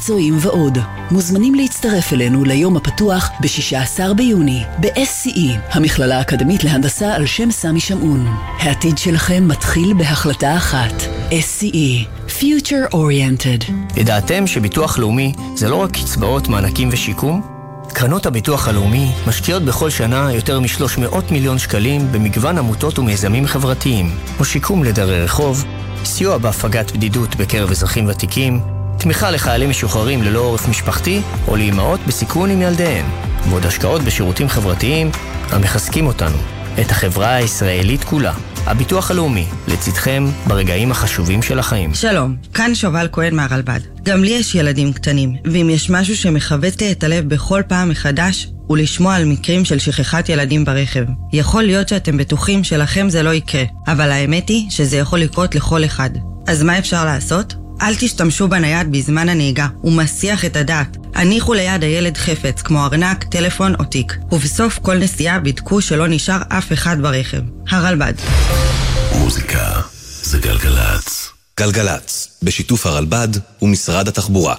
מקצועיים ועוד. מוזמנים להצטרף אלינו ליום הפתוח ב-16 ביוני ב-SCE, המכללה האקדמית להנדסה על שם סמי שמעון. העתיד שלכם מתחיל בהחלטה אחת. SCE, Future Oriented. ידעתם שביטוח לאומי זה לא רק קצבאות, מענקים ושיקום? קרנות הביטוח הלאומי משקיעות בכל שנה יותר מ-300 מיליון שקלים במגוון עמותות ומיזמים חברתיים, כמו שיקום לדרי רחוב, סיוע בהפגת בדידות בקרב אזרחים ותיקים, תמיכה לחיילים משוחררים ללא עורף משפחתי או לאימהות בסיכון עם ילדיהם, ועוד השקעות בשירותים חברתיים המחזקים אותנו, את החברה הישראלית כולה. הביטוח הלאומי, לצדכם ברגעים החשובים של החיים. שלום, כאן שובל כהן מהרלב"ד. גם לי יש ילדים קטנים, ואם יש משהו שמחווט את הלב בכל פעם מחדש, הוא לשמוע על מקרים של שכחת ילדים ברכב. יכול להיות שאתם בטוחים שלכם זה לא יקרה, אבל האמת היא שזה יכול לקרות לכל אחד. אז מה אפשר לעשות? אל תשתמשו בנייד בזמן הנהיגה, הוא מסיח את הדעת. הניחו ליד הילד חפץ, כמו ארנק, טלפון או תיק. ובסוף כל נסיעה בדקו שלא נשאר אף אחד ברכב. הרלב"ד. מוזיקה זה גלגלץ. גלגלץ, בשיתוף הרלב"ד ומשרד התחבורה.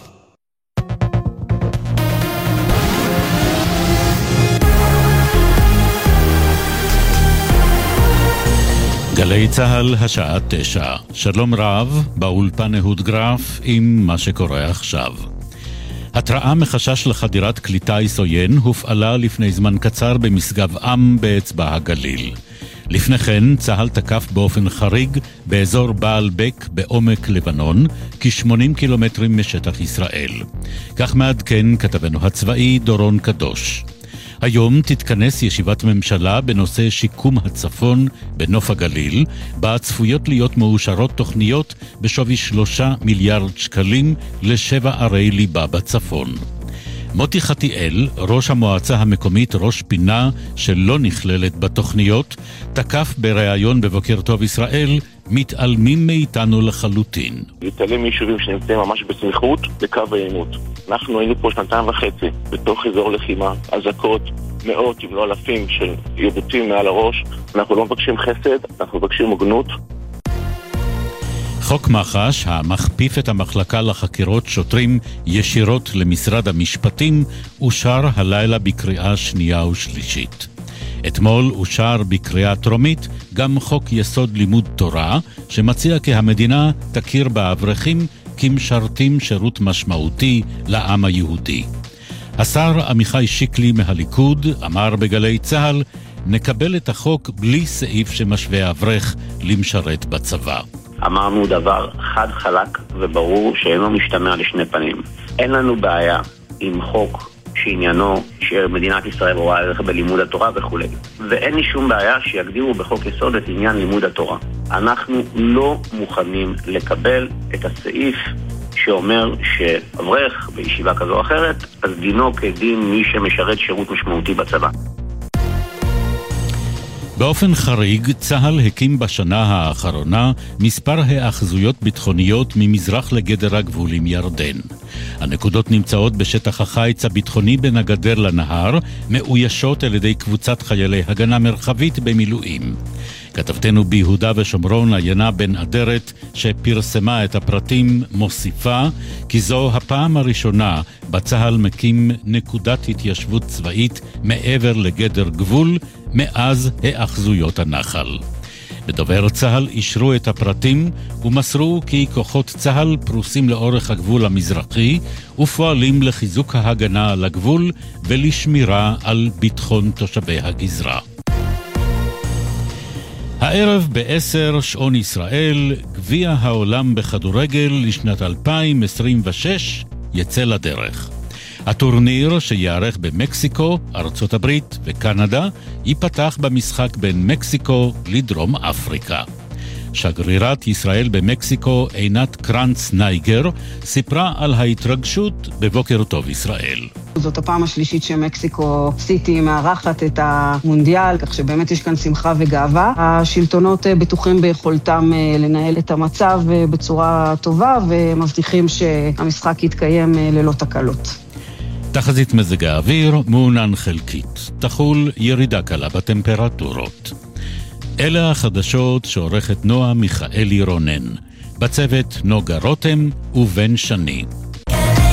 גלי צהל, השעה 9. שלום רב, באולפן אהוד גרף עם מה שקורה עכשיו. התראה מחשש לחדירת כלי טיס עוין הופעלה לפני זמן קצר במשגב עם באצבע הגליל. לפני כן צהל תקף באופן חריג באזור בעל בק בעומק לבנון, כ-80 קילומטרים משטח ישראל. כך מעדכן כתבנו הצבאי דורון קדוש. היום תתכנס ישיבת ממשלה בנושא שיקום הצפון בנוף הגליל, בה צפויות להיות מאושרות תוכניות בשווי 3 מיליארד שקלים ל7 ערי ליבה בצפון. מוטי חתיאל, ראש המועצה המקומית ראש פינה שלא נכללת בתוכניות, תקף בריאיון בבוקר טוב ישראל, מתעלמים מאיתנו לחלוטין. מתעלם מיישובים שנמצאים ממש בסמיכות בקו העימות. אנחנו היינו פה 2.5 בתוך אזור לחימה, אזעקות, מאות אם לא אלפים של יבוצים מעל הראש. אנחנו לא מבקשים חסד, אנחנו מבקשים הוגנות. חוק מח"ש, המכפיף את המחלקה לחקירות שוטרים ישירות למשרד המשפטים, אושר הלילה בקריאה שנייה ושלישית. אתמול אושר בקריאה טרומית גם חוק יסוד לימוד תורה, שמציע כי המדינה תכיר באברכים כמשרתים שירות משמעותי לעם היהודי. השר עמיחי שיקלי מהליכוד אמר בגלי צהל, נקבל את החוק בלי סעיף שמשווה אברך למשרת בצבא. אמרנו דבר חד חלק וברור שאינו משתמע לשני פנים. אין לנו בעיה עם חוק שעניינו שמדינת ישראל רואה ערך בלימוד התורה וכו'. ואין לי שום בעיה שיגדירו בחוק יסוד את עניין לימוד התורה. אנחנו לא מוכנים לקבל את הסעיף שאומר שאברך בישיבה כזו או אחרת, אז דינו כדין מי שמשרת שירות משמעותי בצבא. באופן חריג, צהל הקים בשנה האחרונה מספר האחזויות ביטחוניות ממזרח לגדר הגבול עם ירדן. הנקודות נמצאות בשטח החיץ הביטחוני בין הגדר לנהר, מאוישות על ידי קבוצת חיילי הגנה מרחבית במילואים. כתבתנו ביהודה ושומרון עיינה בן אדרת, שפרסמה את הפרטים, מוסיפה כי זו הפעם הראשונה בצהל מקים נקודת התיישבות צבאית מעבר לגדר גבול מאז האחזויות הנחל. בדובר צהל אישרו את הפרטים ומסרו כי כוחות צהל פרוסים לאורך הגבול המזרחי ופועלים לחיזוק ההגנה על הגבול ולשמירה על ביטחון תושבי הגזרה. הערב ב-10 שעון ישראל, גביע העולם בכדורגל לשנת 2026 יצא לדרך. הטורניר שיערך במקסיקו, ארצות הברית וקנדה ייפתח במשחק בין מקסיקו לדרום אפריקה. שגרירת ישראל במקסיקו עינת קרנץ נייגר סיפרה על ההתרגשות בבוקר טוב ישראל. זאת הפעם השלישית שמקסיקו סיטי מארחת את המונדיאל, כך שבאמת יש כאן שמחה וגאווה. השלטונות בטוחים ביכולתם לנהל את המצב בצורה טובה ומבטיחים שהמשחק יתקיים ללא תקלות. תחזית מזג האוויר מעונן חלקית. תחול ירידה קלה בטמפרטורות. אלה החדשות שעורכת נועה מיכאלי רונן. בצוות נוגה רותם ובן שני.